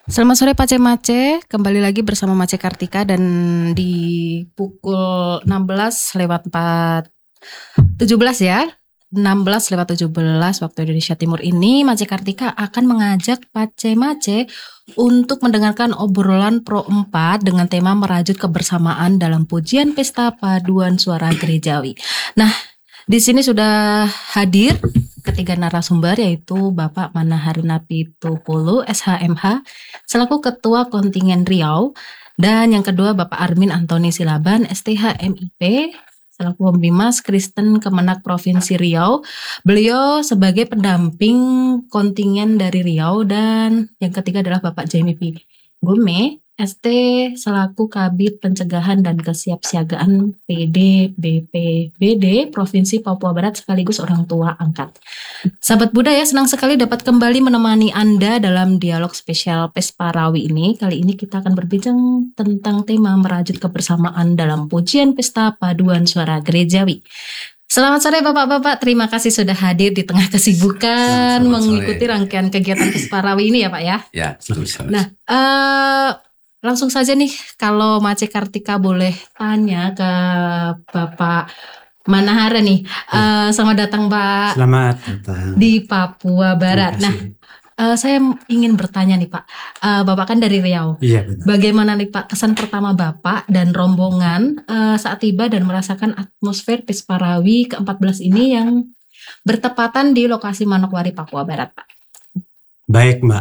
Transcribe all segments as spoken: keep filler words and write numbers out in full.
Selamat sore Pace-Mace, kembali lagi bersama Mace Kartika dan di pukul enam belas lewat empat tujuh belas ya. enam belas lewat tujuh belas waktu Indonesia Timur ini Mace Kartika akan mengajak Pace-Mace untuk mendengarkan obrolan Pro empat dengan tema merajut kebersamaan dalam pujian pesta paduan suara gerejawi. Nah, di sini sudah hadir ketiga narasumber yaitu Bapak Manahari Napitupulu S H M H selaku Ketua Kontingen Riau dan yang kedua Bapak Armin Antoni Silaban S T H M I P selaku Pembimas Kristen Kemenak Provinsi Riau. Beliau sebagai pendamping kontingen dari Riau dan yang ketiga adalah Bapak Jamie P. Gume S T selaku Kabid Pencegahan dan Kesiapsiagaan P D B P B D Provinsi Papua Barat sekaligus orang tua angkat. Sahabat budaya, senang sekali dapat kembali menemani Anda dalam dialog spesial Pesparawi ini. Kali ini kita akan berbincang tentang tema merajut kebersamaan dalam pujian pesta paduan suara gerejawi. Selamat sore Bapak-Bapak, terima kasih sudah hadir di tengah kesibukan Selamat mengikuti sore. rangkaian kegiatan Pesparawi ini ya Pak ya. Ya, betul. Nah, eh, langsung saja nih kalau Mace Kartika boleh tanya ke Bapak Manahara nih. Eh, selamat datang Pak Selamat datang. di Papua Barat. Nah, Terima kasih. eh, saya ingin bertanya nih Pak, Eh, Bapak kan dari Riau. Iya benar. Bagaimana nih Pak kesan pertama Bapak dan rombongan eh, saat tiba dan merasakan atmosfer Pesparawi ke empat belas ini yang bertepatan di lokasi Manokwari, Papua Barat Pak? Baik Mbak,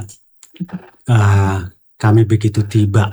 Ah, kami begitu tiba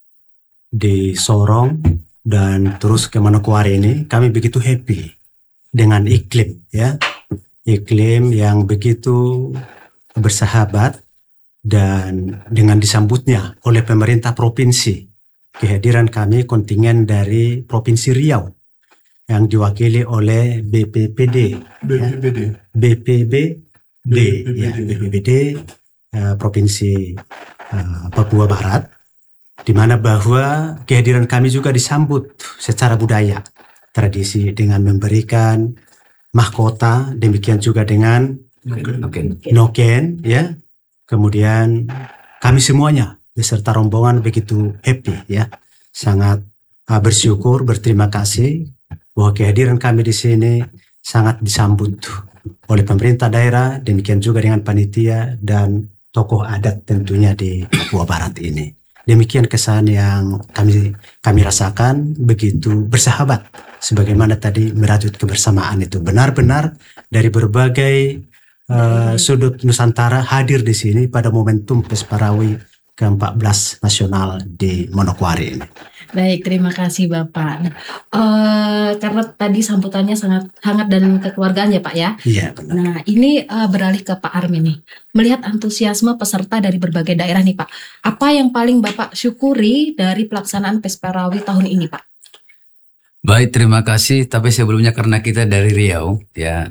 di Sorong dan terus ke Manokwari ini, kami begitu happy dengan iklim ya, iklim yang begitu bersahabat dan dengan disambutnya oleh pemerintah provinsi kehadiran kami kontingen dari Provinsi Riau yang diwakili oleh B P P D B P B D. B P B D ya, B P B D eh, Provinsi eh, Papua Barat, di mana bahwa kehadiran kami juga disambut secara budaya tradisi dengan memberikan mahkota, demikian juga dengan Oke. noken ya. Kemudian kami semuanya beserta rombongan begitu happy ya, sangat uh, bersyukur, berterima kasih bahwa kehadiran kami di sini sangat disambut oleh pemerintah daerah, demikian juga dengan panitia dan tokoh adat tentunya di Papua Barat ini. Demikian kesan yang kami kami rasakan, begitu bersahabat sebagaimana tadi merajut kebersamaan itu benar-benar dari berbagai uh, sudut Nusantara hadir di sini pada momentum Pesparawi ke empat belas nasional di Manokwari ini. Baik, terima kasih Bapak. Nah, eh, karena tadi sambutannya sangat hangat dan kekeluargaan ya Pak ya. Iya benar. Nah, ini eh, beralih ke Pak Armin nih. Melihat antusiasme peserta dari berbagai daerah nih Pak. Apa yang paling Bapak syukuri dari pelaksanaan Pesparawi tahun ini Pak? Baik, terima kasih. Tapi sebelumnya karena kita dari Riau, ya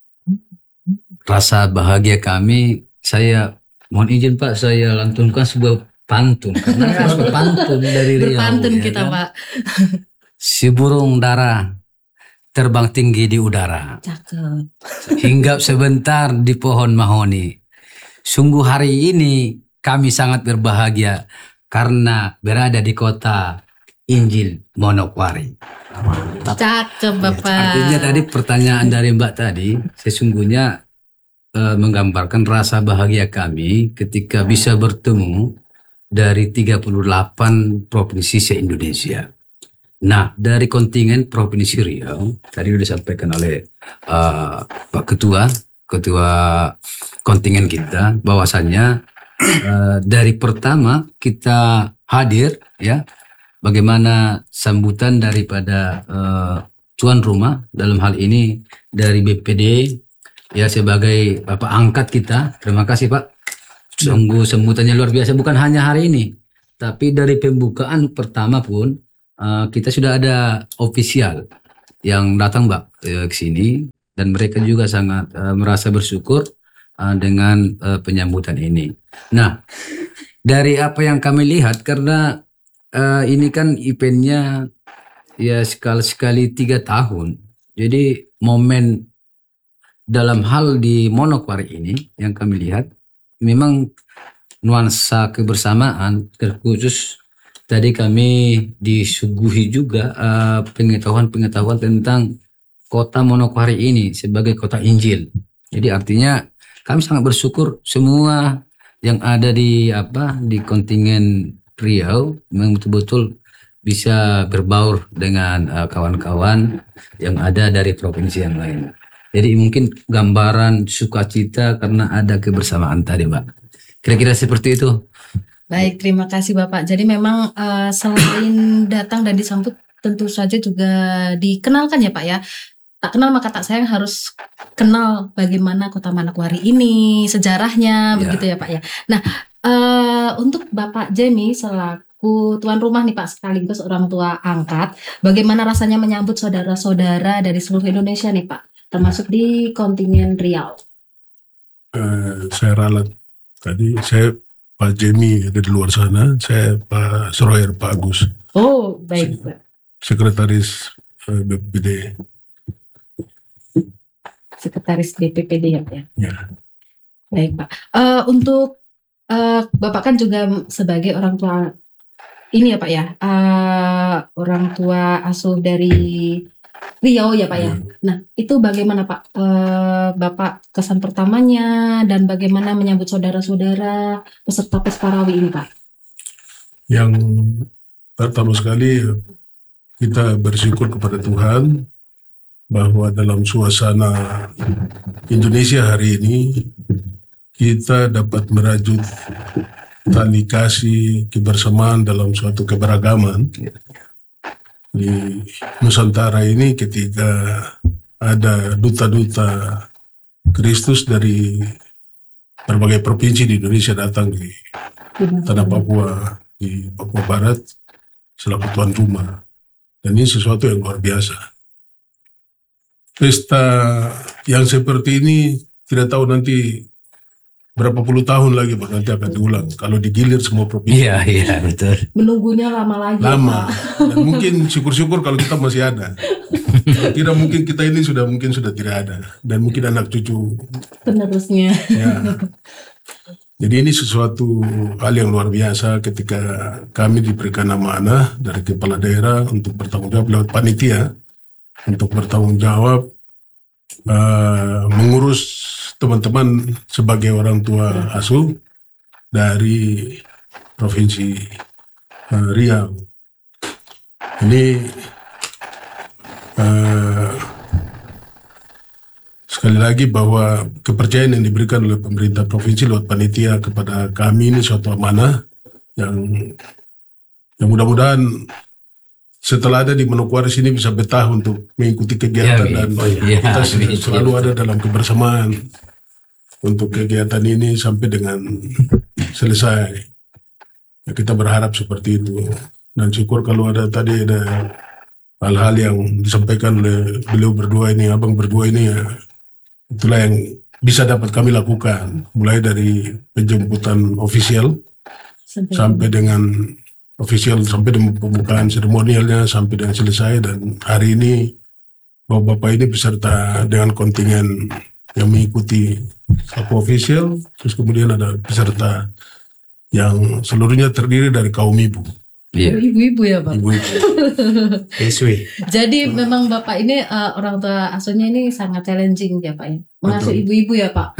rasa bahagia kami, saya mohon izin Pak, saya lantunkan sebuah pantun karena saya suka pantun dari Riau. Berpantun ya kita kan? Pak. Si burung dara terbang tinggi di udara, Cakep. hinggap sebentar di pohon mahoni. Sungguh hari ini kami sangat berbahagia karena berada di kota Injil Manokwari. Cakep Bapak. Artinya tadi pertanyaan dari Mbak tadi sesungguhnya eh, menggambarkan rasa bahagia kami ketika bisa bertemu dari tiga puluh delapan provinsi se-Indonesia. Nah, dari kontingen Provinsi Riau tadi sudah disampaikan oleh eh, Pak Ketua, Ketua kontingen kita bahwasannya eh, dari pertama kita hadir ya, bagaimana sambutan daripada eh, tuan rumah dalam hal ini dari B P D ya sebagai Bapak angkat kita. Terima kasih Pak. Sungguh sambutannya luar biasa, bukan hanya hari ini, tapi dari pembukaan pertama pun uh, kita sudah ada ofisial yang datang Mbak uh, ke sini dan mereka juga sangat uh, merasa bersyukur uh, dengan uh, penyambutan ini. Nah, dari apa yang kami lihat karena uh, ini kan eventnya ya sekali-sekali tiga tahun, jadi momen dalam hal di Manokwari ini yang kami lihat memang nuansa kebersamaan, terkhusus tadi kami disuguhi juga uh, pengetahuan-pengetahuan tentang kota Manokwari ini sebagai kota Injil. Jadi artinya kami sangat bersyukur semua yang ada di apa di kontingen Riau memang betul-betul bisa berbaur dengan uh, kawan-kawan yang ada dari provinsi yang lain. Jadi mungkin gambaran sukacita karena ada kebersamaan tadi, Mbak. Kira-kira seperti itu. Baik, terima kasih Bapak. Jadi memang uh, selain datang dan disambut, tentu saja juga dikenalkan ya Pak ya. Tak kenal maka tak sayang, harus kenal bagaimana kota Manokwari ini, sejarahnya, ya. Begitu ya Pak ya. Nah, uh, untuk Bapak Jemi selaku tuan rumah nih Pak, sekaligus orang tua angkat, bagaimana rasanya menyambut saudara-saudara dari seluruh Indonesia nih Pak, termasuk di kontingen Riau? Uh, saya ralat tadi, saya Pak Jemi ada di luar sana, saya Pak Sroyer, Pak Agus. Oh, baik Pak. Sekretaris uh, B P P D. Sekretaris D P P D ya Pak ya? Ya. Baik Pak. Uh, untuk uh, Bapak kan juga sebagai orang tua ini ya Pak ya, uh, orang tua asuh dari Riau ya Pak ya. Nah itu bagaimana Pak, uh, Bapak kesan pertamanya dan bagaimana menyambut saudara-saudara peserta Pesparawi ini Pak? Yang pertama sekali kita bersyukur kepada Tuhan bahwa dalam suasana Indonesia hari ini kita dapat merajut tali kasih kebersamaan dalam suatu keberagaman di Nusantara ini, ketika ada duta-duta Kristus dari berbagai provinsi di Indonesia datang di tanah Papua, di Papua Barat selaku tuan rumah, dan ini sesuatu yang luar biasa. Pesta yang seperti ini tidak tahu nanti berapa puluh tahun lagi Pak, nanti akan diulang kalau digilir semua provinsi. Iya, iya, betul. Menunggunya lama lagi. Lama. Pak. Dan mungkin syukur-syukur kalau kita masih ada. Tidak mungkin kita ini sudah mungkin sudah tidak ada, dan mungkin anak cucu penerusnya. Ya. Jadi ini sesuatu hal yang luar biasa ketika kami diberikan amanah dari kepala daerah untuk bertanggung jawab lewat panitia, untuk bertanggung jawab uh, mengurus teman-teman sebagai orang tua asuh dari Provinsi uh, Riau. Ini uh, sekali lagi bahwa kepercayaan yang diberikan oleh pemerintah provinsi lewat panitia kepada kami ini suatu amanah yang, yang mudah-mudahan setelah ada di Manokwari sini bisa betah untuk mengikuti kegiatan, ya, dan oh, ya, kita ya, selalu ya. Ada dalam kebersamaan untuk kegiatan ini sampai dengan selesai. Ya, kita berharap seperti itu, dan syukur kalau ada tadi ada hal-hal yang disampaikan oleh beliau berdua ini, abang berdua ini, ya, itulah yang bisa dapat kami lakukan, mulai dari penjemputan ofisial sampai, sampai dengan official, sampai dengan pembukaan seremonialnya, sampai dengan selesai. Dan hari ini bapak-bapak ini beserta dengan kontingen yang mengikuti satu official, terus kemudian ada peserta yang seluruhnya terdiri dari kaum ibu. Yeah. Ibu-ibu ya Pak. Ibu-ibu. Jadi memang Bapak ini uh, orang tua asuhnya ini sangat challenging ya Pak ya, mengasuh ibu-ibu ya Pak.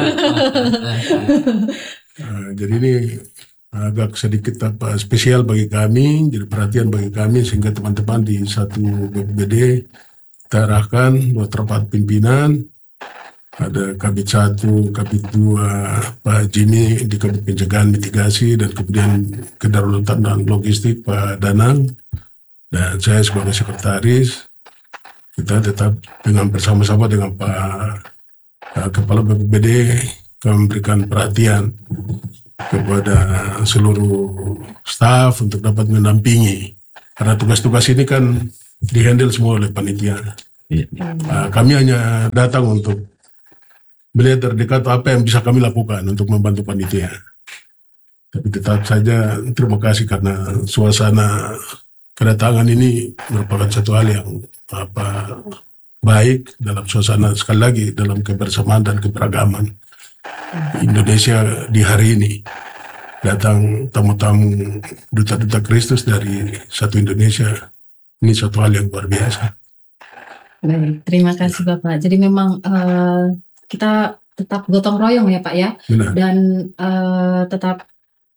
Nah, jadi ini agak sedikit apa spesial bagi kami, jadi perhatian bagi kami, sehingga teman-teman di satu B P B D kita arahkan buat rapat pimpinan, ada Kabit satu, Kabit dua, Pak Jimmy di Kabit Pencegahan Mitigasi, dan kemudian Kedaruratan dan Logistik Pak Danang, dan saya sebagai sekretaris. Kita tetap dengan bersama-sama dengan Pak uh, Kepala B P B D kami memberikan perhatian kepada seluruh staf untuk dapat mendampingi, karena tugas-tugas ini kan dihandle semua oleh panitia. Uh, kami hanya datang untuk melihat terdekat apa yang bisa kami lakukan untuk membantu panitia. Tapi tetap saja terima kasih karena suasana kedatangan ini merupakan satu hal yang apa baik dalam suasana, sekali lagi dalam kebersamaan dan keberagaman Indonesia di hari ini. datang tamu-tamu duta-duta Kristus dari satu Indonesia. Ini suatu hal yang luar biasa. Baik, terima kasih Bapak. Jadi memang eh, kita tetap gotong royong ya Pak ya, Benar. dan eh, tetap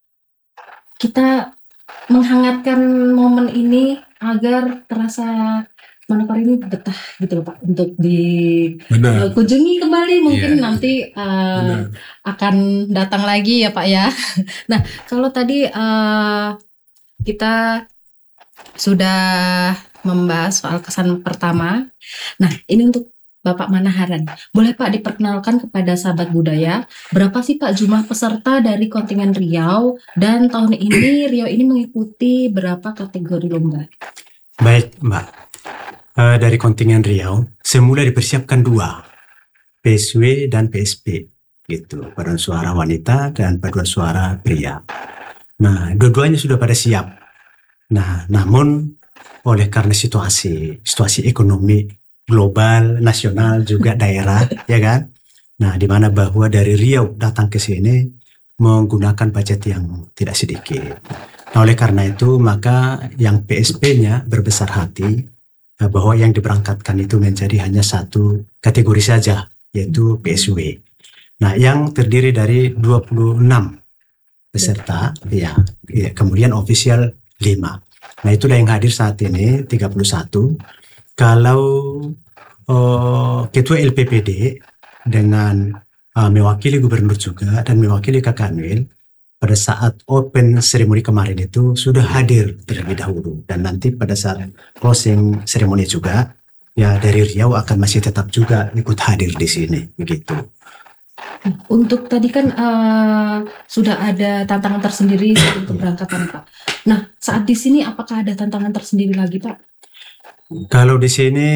kita menghangatkan momen ini agar terasa Manokwari ini betah gitu loh Pak, untuk Benar. dikunjungi kembali mungkin Iya. nanti eh, Benar. akan datang lagi ya Pak ya. Nah kalau tadi eh, kita sudah membahas soal kesan pertama, nah ini untuk Bapak Manaharan, boleh Pak diperkenalkan kepada sahabat budaya berapa sih Pak jumlah peserta dari kontingen Riau, dan tahun ini Riau ini mengikuti berapa kategori lomba? Baik Mbak, Eh, dari kontingen Riau semula dipersiapkan dua, P S W dan P S P gitu, paduan suara wanita dan paduan suara pria. Nah dua-duanya sudah pada siap. Nah namun oleh karena situasi situasi ekonomi global, nasional juga daerah ya kan, nah di mana bahwa dari Riau datang ke sini menggunakan budget yang tidak sedikit. Nah oleh karena itu maka yang P S P-nya berbesar hati bahwa yang diberangkatkan itu menjadi hanya satu kategori saja, yaitu P S W. Nah, yang terdiri dari dua puluh enam peserta, ya, ya kemudian ofisial lima. Nah, itulah yang hadir saat ini tiga puluh satu. Kalau uh, Ketua L P P D dengan uh, mewakili gubernur juga dan mewakili Kak Kanwil, pada saat open ceremony kemarin itu sudah hadir terlebih dahulu, dan nanti pada saat closing ceremony juga ya dari Riau akan masih tetap juga ikut hadir di sini begitu. Untuk tadi kan eh, sudah ada tantangan tersendiri untuk keberangkatan Pak. Nah saat di sini apakah ada tantangan tersendiri lagi Pak? Kalau di sini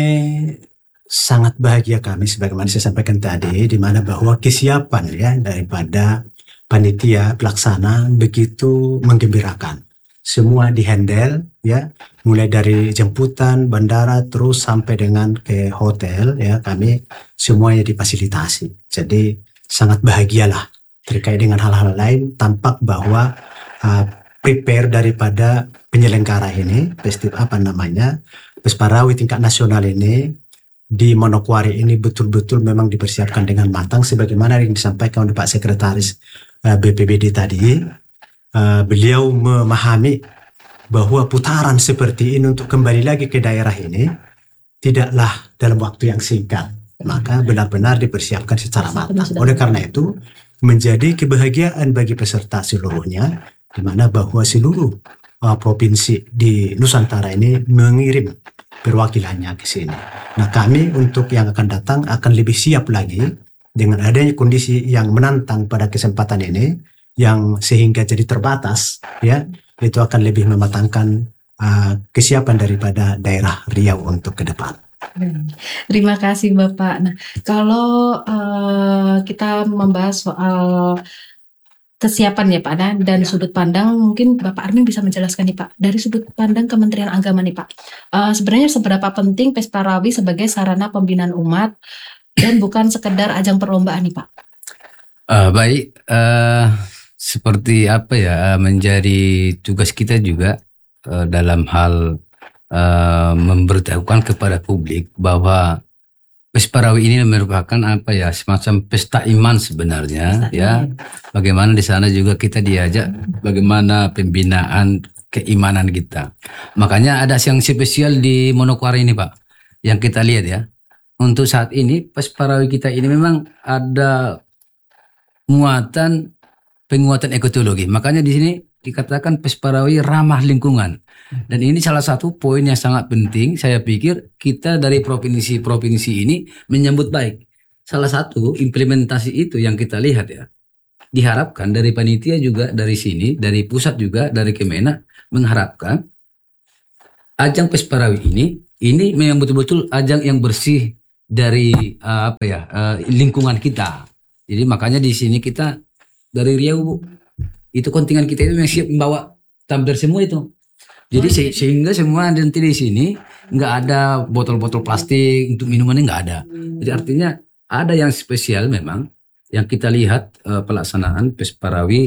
sangat bahagia kami sebagaimana saya sampaikan tadi, di mana bahwa kesiapan ya daripada panitia pelaksana begitu menggembirakan. Semua dihandle ya, mulai dari jemputan, bandara, terus sampai dengan ke hotel ya, kami semuanya difasilitasi. Jadi sangat bahagialah terkait dengan hal-hal lain. Tampak bahwa uh, prepare daripada penyelenggara ini, festival apa namanya, Pesparawi tingkat nasional ini di Manokwari ini betul-betul memang dipersiapkan dengan matang sebagaimana yang disampaikan oleh Pak Sekretaris uh, B P B D tadi. Uh, beliau memahami bahwa putaran seperti ini untuk kembali lagi ke daerah ini tidaklah dalam waktu yang singkat, maka benar-benar dipersiapkan secara matang. Oleh karena itu menjadi kebahagiaan bagi peserta seluruhnya, di mana bahwa seluruh uh, provinsi di Nusantara ini mengirim perwakilannya ke sini. Nah kami untuk yang akan datang akan lebih siap lagi dengan adanya kondisi yang menantang pada kesempatan ini, yang sehingga jadi terbatas ya, itu akan lebih mematangkan uh, kesiapan daripada daerah Riau untuk ke depan. Terima kasih Bapak. Nah kalau uh, kita membahas soal kesiapan ya Pak, dan, dan Ya. sudut pandang, mungkin Bapak Armin bisa menjelaskan nih Pak, dari sudut pandang Kementerian Agama nih Pak, uh, sebenarnya seberapa penting Pesparawi sebagai sarana pembinaan umat dan bukan sekedar ajang perlombaan nih Pak? Uh, baik, uh, seperti apa ya, menjadi tugas kita juga uh, dalam hal uh, memberitahukan kepada publik bahwa Pesparawi ini merupakan apa ya, semacam pesta iman sebenarnya. Pesta ya. iman. Bagaimana di sana juga kita diajak bagaimana pembinaan keimanan kita. Makanya ada yang spesial di Manokwari ini Pak, yang kita lihat ya. Untuk saat ini Pesparawi kita ini memang ada muatan penguatan ekologi. Makanya di sini dikatakan Pesparawi ramah lingkungan. Dan ini salah satu poin yang sangat penting. Saya pikir kita dari provinsi-provinsi ini menyambut baik. Salah satu implementasi itu yang kita lihat ya. Diharapkan dari panitia juga dari sini, dari pusat juga, dari Kemenak mengharapkan ajang Pesparawi ini ini memang betul-betul ajang yang bersih dari uh, apa ya uh, lingkungan kita. Jadi makanya di sini kita dari Riau itu kontingen kita itu yang siap membawa tumbler semua itu. Jadi se sehingga semua nanti di sini nggak ada botol-botol plastik untuk minumannya, nggak ada. Jadi artinya ada yang spesial memang yang kita lihat uh, pelaksanaan Pesparawi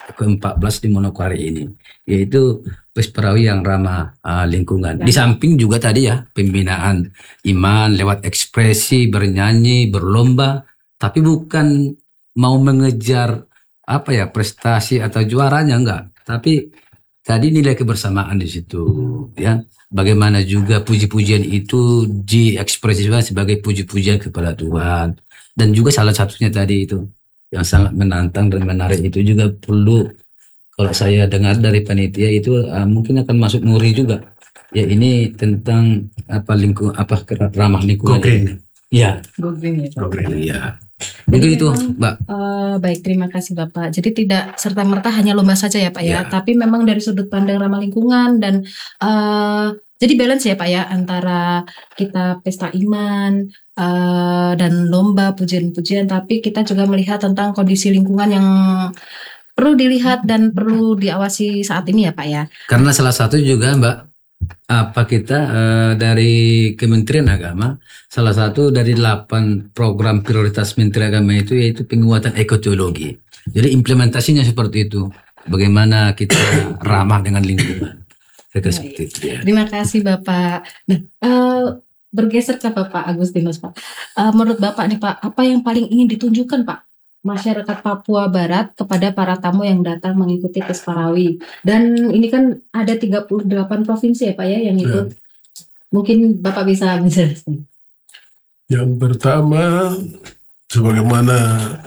ke empat belas di Manokwari ini, yaitu Pesperawi yang ramah uh, lingkungan. Di samping juga tadi ya pembinaan iman lewat ekspresi, bernyanyi, berlomba, tapi bukan mau mengejar apa ya prestasi atau juaranya, enggak, tapi tadi nilai kebersamaan di situ ya. Bagaimana juga puji-pujian itu diekspresikan sebagai puji-pujian kepada Tuhan. Dan juga salah satunya tadi itu yang sangat menantang dan menarik itu juga perlu, kalau saya dengar dari panitia itu uh, mungkin akan masuk Nuri juga. Ya ini tentang apa lingkung apa ramah lingkungan. Go green. Iya. Go green ya, Pak. Go green. Iya. Mungkin itu, Mbak. Uh, baik, terima kasih Bapak. Jadi tidak serta-merta hanya lomba saja ya Pak ya, Ya. tapi memang dari sudut pandang ramah lingkungan dan uh, jadi balance ya Pak ya antara kita pesta iman uh, dan lomba pujian-pujian, tapi kita juga melihat tentang kondisi lingkungan yang perlu dilihat dan perlu diawasi saat ini ya Pak ya. Karena salah satu juga Mbak, apa kita eh, dari Kementerian Agama, salah satu dari delapan program prioritas Menteri Agama itu yaitu penguatan ekoteologi. Jadi implementasinya seperti itu. Bagaimana kita ramah dengan lingkungan. Kira-kira seperti itu ya. Terima kasih Bapak. Nah, uh, bergeser ke Bapak Agustinus Pak. Uh, menurut Bapak nih Pak, apa yang paling ingin ditunjukkan Pak masyarakat Papua Barat kepada para tamu yang datang mengikuti Pesperawi? Dan ini kan ada tiga puluh delapan provinsi ya Pak ya yang ikut. Ya. Mungkin Bapak bisa menjelaskan. Yang pertama, sebagaimana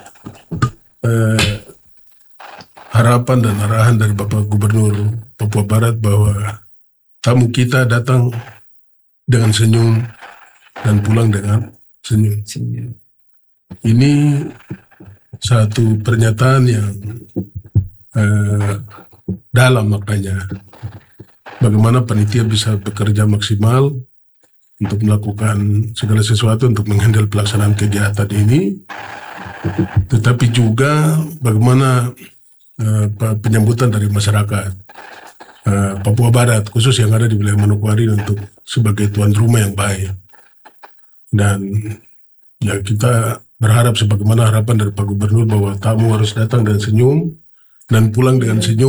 eh, harapan dan arahan dari Bapak Gubernur Papua Barat bahwa tamu kita datang dengan senyum dan pulang dengan senyum. Senyum. Ini satu pernyataan yang eh, dalam maknanya. Bagaimana panitia bisa bekerja maksimal untuk melakukan segala sesuatu untuk menghandle pelaksanaan kegiatan ini, tetapi juga bagaimana eh, penyambutan dari masyarakat eh, Papua Barat, khusus yang ada di wilayah Manokwari untuk sebagai tuan rumah yang baik. Dan ya kita berharap sebagaimana harapan dari Pak Gubernur bahwa tamu harus datang dengan senyum dan pulang dengan senyum.